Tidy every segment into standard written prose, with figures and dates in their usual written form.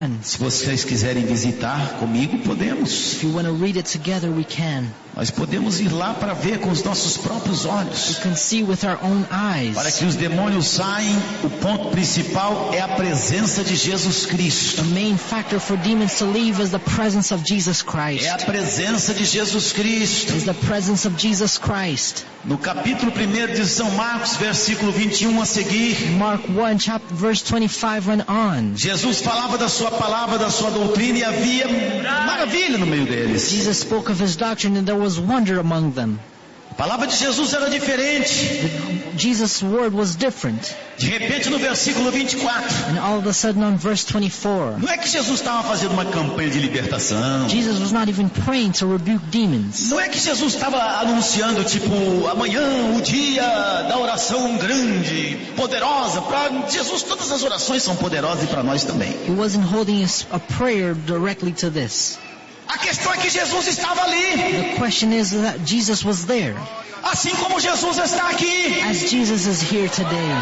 Se vocês quiserem visitar comigo, podemos. If you want to read it together, we can. Nós podemos ir lá para ver com os nossos próprios olhos. We can see with our own eyes. Para que os demônios saiam, o ponto principal é a presença de Jesus Cristo. The main factor for demons to leave is the presence of Jesus Christ. É a presença de Jesus Cristo. Is the presence of Jesus Christ. No capítulo 1 de São Marcos, versículo 21 a seguir. Mark 1, chapter verse 25 and on. Jesus falava da sua palavra, da sua doutrina, e havia maravilha no meio deles. Jesus spoke of his doctrine and there was wonder among them. A palavra de Jesus era diferente. Jesus' word was different. De repente no versículo 24. And all of a sudden on verse 24. Não é que Jesus estava fazendo uma campanha de libertação. Jesus was not even praying to rebuke demons. Não é que Jesus estava anunciando tipo amanhã o dia da oração grande, poderosa. Para Jesus todas as orações são poderosas e para nós também. He wasn't holding a prayer directly to this. A questão é que Jesus estava ali. The question is that Jesus was there. Assim como Jesus está aqui. As Jesus is here today.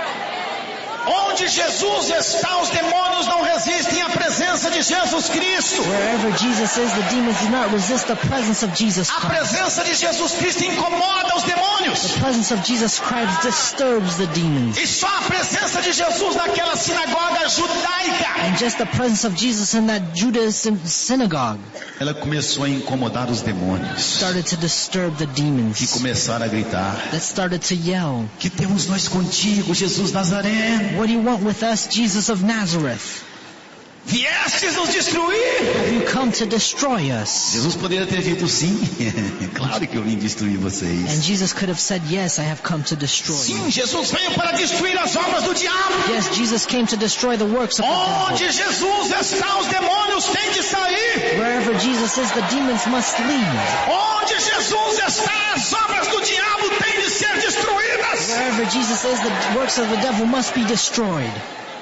Onde Jesus está, os demônios não resistem à presença de Jesus Cristo. Wherever Jesus is, the demons do not resist the presence of Jesus A Christ. presença de Jesus Cristo incomoda os demônios. The presence of Jesus Christ disturbs the demons. E só a presença de Jesus naquela sinagoga judaica. And just the presence of Jesus in that Judaism synagogue Ela começou a incomodar os demônios. started to disturb the Que demons. começaram a gritar: That started to yell, que temos nós contigo, Jesus Nazareno? what do you want with us, Jesus of Nazareth? Viestes nos destruir? Have you come to destroy us? Jesus poderia ter dito sim. Claro que eu vim destruir And vocês. Jesus could have said, yes, I have come to destroy you. Sim, Jesus veio para destruir as obras do diabo. Yes, Jesus came to destroy the works of the devil. Onde Jesus está, os demônios têm de sair. Wherever Jesus is, the demons must leave. Onde Jesus está, as obras do diabo têm de ser destruídas. Wherever Jesus is, the works of the devil must be destroyed.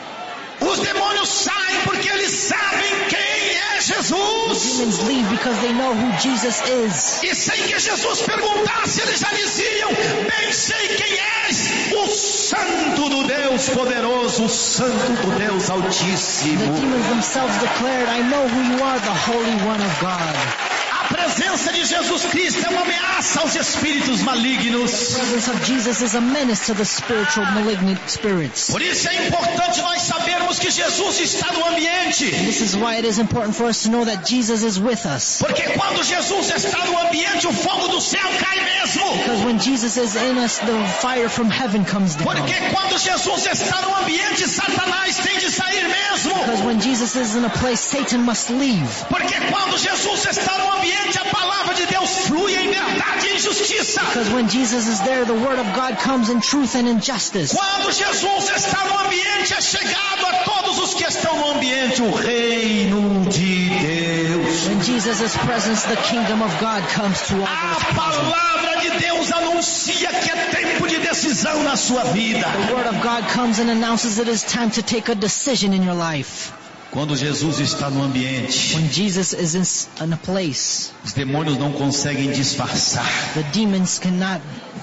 Os demônios saem porque eles sabem quem é The Jesus. demons leave because they know who Jesus is. E sem que Jesus perguntasse, eles já diziam: bem sei quem és, o Santo do Deus poderoso, o Santo do Deus The Altíssimo. demons themselves declared, I know who you are, the Holy One of God. A presença de Jesus Cristo é uma ameaça aos espíritos malignos. The presence of Jesus is a menace to the spiritual malignant spirits. Por isso é importante nós sabermos que Jesus está no ambiente. This is why it is important for us to know that Jesus is with us. Porque quando Jesus está no ambiente, o fogo do céu cai mesmo. Because when Jesus is in us, the fire from heaven comes down. Porque quando Jesus está no ambiente, Satanás tem de sair mesmo. Because when Jesus is in a place, Satan must leave. Porque quando Jesus está no ambiente, a palavra de Deus flui em verdade e em justiça. Because when Jesus is there, the word of God comes in truth and in justice. Quando Jesus está no ambiente, é chegado a todos os que estão no ambiente o reino de Deus. When Jesus is present, the kingdom of God comes to all A those present. palavra de Deus anuncia que é tempo de decisão na sua vida. The word of God comes and announces it is time to take a decision in your life. Quando Jesus está no ambiente, When Jesus is in a place, os demônios não conseguem disfarçar. the demons cannot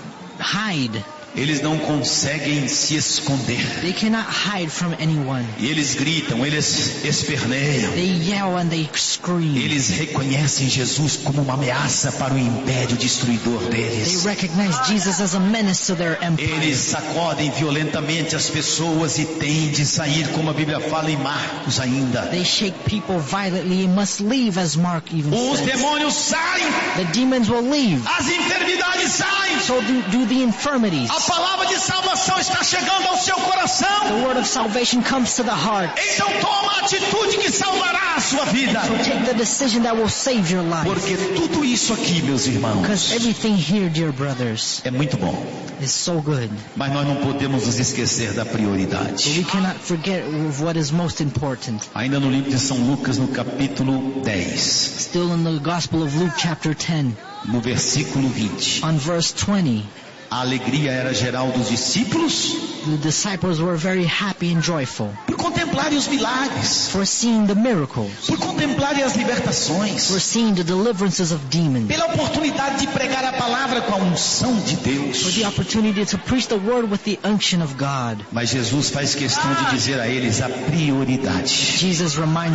hide. Eles não conseguem se esconder. They cannot hide from anyone. E eles gritam, eles esperneiam. They yell and they scream. Eles reconhecem Jesus como uma ameaça para o império destruidor They deles. recognize Jesus as a menace to their empire. Eles sacodem violentamente as pessoas e têm de sair, como a Bíblia fala em Marcos ainda. They shake people violently and must leave, as Mark even Os says. demônios saem, The demons will leave. as enfermidades saem. So do the infirmities. A palavra de salvação está chegando ao seu coração. The word of salvation comes to the heart. Então toma a atitude que salvará a sua vida. So take the decision that will save your life. Porque tudo isso aqui, meus irmãos, Because everything here, dear brothers, é muito bom. is so good. Mas nós não podemos nos esquecer da But prioridade. we cannot forget of what is most important. Ainda no livro de São Lucas, no capítulo 10, Still in the Gospel of Luke chapter 10, no versículo 20. on verse 20, A alegria era geral dos discípulos The disciples were very happy and joyful por contemplarem os milagres, for seeing the miracles, por contemplarem as libertações, for seeing the deliverances of demons, pela oportunidade de pregar a palavra com a unção de for Deus. the opportunity to preach the word with the unction of God. Mas Jesus faz questão de dizer a eles a prioridade. Jesus reminds